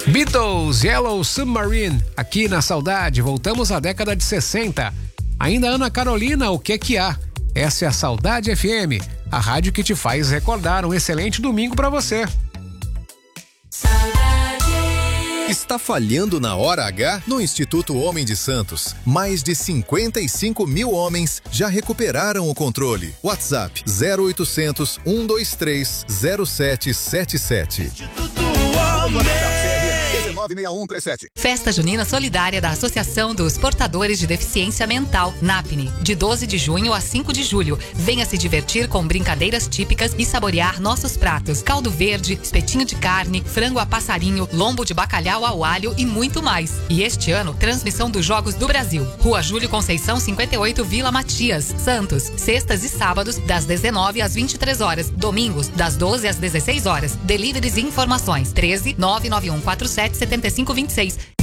Beatles, Yellow Submarine, aqui na Saudade, voltamos à década de 60. Ainda Ana Carolina, o que que há? Essa é a Saudade FM, a rádio que te faz recordar um excelente domingo pra você. Está falhando na hora H? No Instituto Homem de Santos, mais de 55 mil homens já recuperaram o controle. WhatsApp 0800 123 0777. Instituto Homem. Festa Junina Solidária da Associação dos Portadores de Deficiência Mental, NAPNE, de 12 de junho a 5 de julho. Venha se divertir com brincadeiras típicas e saborear nossos pratos. Caldo verde, espetinho de carne, frango a passarinho, lombo de bacalhau ao alho e muito mais. E este ano, transmissão dos Jogos do Brasil. Rua Júlio Conceição 58, Vila Matias, Santos. Sextas e sábados, das 19 às 23 horas. Domingos, das 12 às 16 horas. Deliveries e informações 13 99147 7526.